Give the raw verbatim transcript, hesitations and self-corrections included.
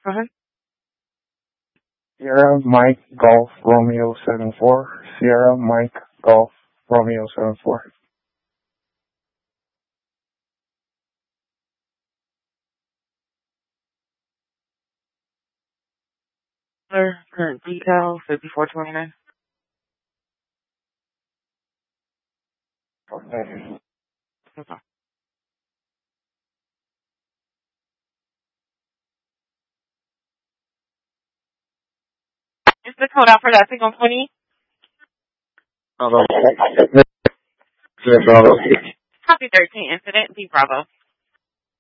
Go ahead. Sierra Mike Golf Romeo seven four. Sierra Mike Golf Romeo seven four. Sir, current detail, fifty-four twenty-nine. Okay. Okay. Is the code out for that single twenty? Bravo. Bravo. Copy thirteen incident, D Bravo.